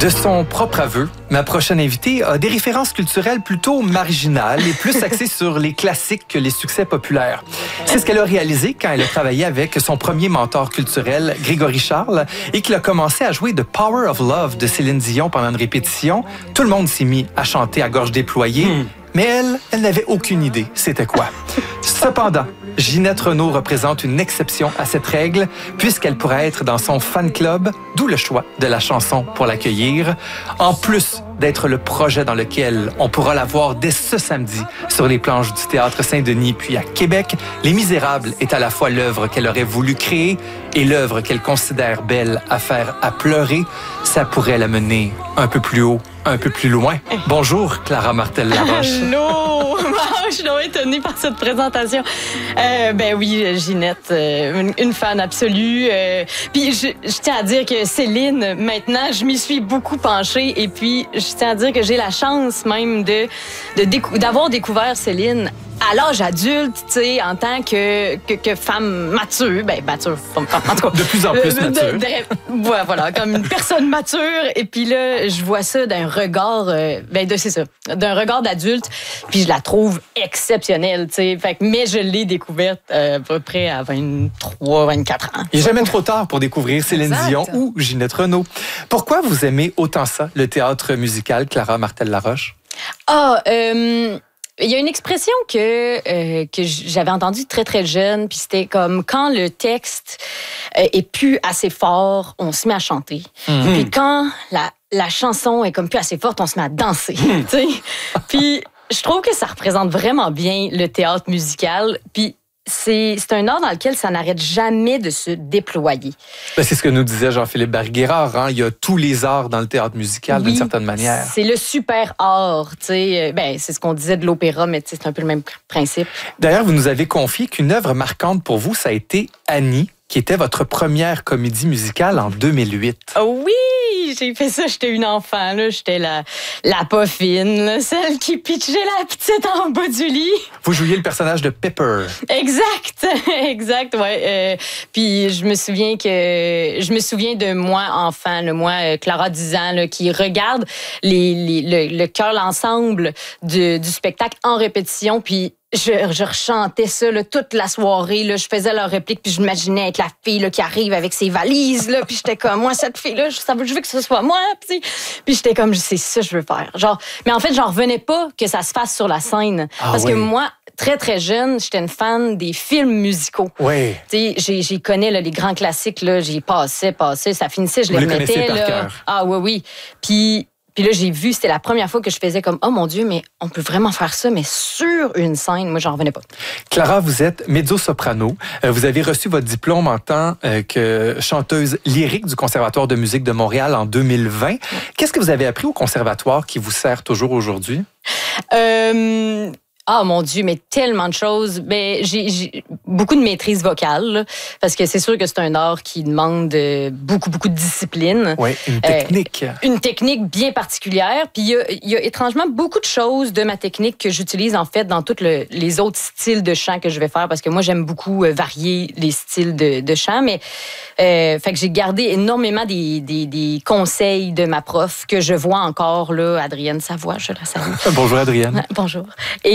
De son propre aveu, ma prochaine invitée a des références culturelles plutôt marginales et plus axées sur les classiques que les succès populaires. C'est ce qu'elle a réalisé quand elle a travaillé avec son premier mentor culturel, Grégory Charles, et qu'il a commencé à jouer The Power of Love de Céline Dion pendant une répétition. Tout le monde s'est mis à chanter à gorge déployée, mais elle n'avait aucune idée c'était quoi. Cependant, Ginette Renault représente une exception à cette règle, puisqu'elle pourrait être dans son fan club, d'où le choix de la chanson pour l'accueillir. En plus d'être le projet dans lequel on pourra la voir dès ce samedi sur les planches du Théâtre Saint-Denis puis à Québec, Les Misérables est à la fois l'œuvre qu'elle aurait voulu créer et l'œuvre qu'elle considère belle à faire à pleurer. Ça pourrait la mener un peu plus haut, un peu plus loin. Bonjour, Clara Martel-Laroche. Allô! Je suis donc étonnée par cette présentation. Ben oui, Ginette, une fan absolue. Puis je tiens à dire que Céline, maintenant, je m'y suis beaucoup penchée. Et puis, je tiens à dire que j'ai la chance même d'avoir découvert Céline à l'âge adulte, tu sais, en tant que femme mature, mature, en tout cas. De plus en plus mature. Voilà, comme une personne mature. Et puis là, je vois ça d'un regard, c'est ça, d'un regard d'adulte. Puis je la trouve exceptionnelle, tu sais. Mais je l'ai découverte à peu près à 23, 24 ans. Il n'est jamais trop tard pour découvrir Céline Dion ou Ginette Renault. Pourquoi vous aimez autant ça, le théâtre musical, Clara Martel-Laroche? Il y a une expression que j'avais entendue très, très jeune, puis c'était comme quand le texte est plus assez fort, on se met à chanter. Puis quand la chanson est comme plus assez forte, on se met à danser. Tu sais? Puis je trouve que ça représente vraiment bien le théâtre musical. Puis c'est un art dans lequel ça n'arrête jamais de se déployer. C'est ce que nous disait Jean-Philippe Barguérard. Hein? Il y a tous les arts dans le théâtre musical, d'une certaine manière. C'est le super art. C'est ce qu'on disait de l'opéra, mais c'est un peu le même principe. D'ailleurs, vous nous avez confié qu'une œuvre marquante pour vous, ça a été Annie, qui était votre première comédie musicale en 2008. Oh oui, j'ai fait ça, j'étais une enfant, là. J'étais la pas fine, là, celle qui pitchait la petite en bas du lit. Vous jouiez le personnage de Pepper. Exact, ouais. Puis je me souviens de moi, enfant, moi, Clara, 10 ans, là, qui regarde le chœur, l'ensemble du spectacle en répétition, puis je rechantais ça là, toute la soirée. Là, je faisais leur réplique, puis je m'imaginais être la fille là, qui arrive avec ses valises. Là, puis j'étais comme, moi, cette fille-là, je veux que ce soit moi. Puis j'étais comme, c'est ça que je veux faire. Mais en fait, j'en revenais pas que ça se fasse sur la scène. Parce que moi, très, très jeune, j'étais une fan des films musicaux. Oui. J'y connais là, les grands classiques. Là, j'y passais. Ça finissait, je les remettais. Par cœur. Ah oui. Puis là, j'ai vu, c'était la première fois que je faisais comme, oh mon Dieu, mais on peut vraiment faire ça, mais sur une scène. Moi, j'en revenais pas. Clara, vous êtes mezzo-soprano. Vous avez reçu votre diplôme en tant que chanteuse lyrique du Conservatoire de musique de Montréal en 2020. Qu'est-ce que vous avez appris au Conservatoire qui vous sert toujours aujourd'hui? Ah mon Dieu, mais tellement de choses. J'ai beaucoup de maîtrise vocale, là, parce que c'est sûr que c'est un art qui demande beaucoup de discipline. Oui, une technique. Une technique bien particulière. Puis il y a étrangement beaucoup de choses de ma technique que j'utilise en fait dans tous les autres styles de chant que je vais faire, parce que moi j'aime beaucoup varier les styles de chant. Mais fait que j'ai gardé énormément des conseils de ma prof que je vois encore là, Adrienne Savoie, je la salue. Bonjour Adrienne. Bonjour.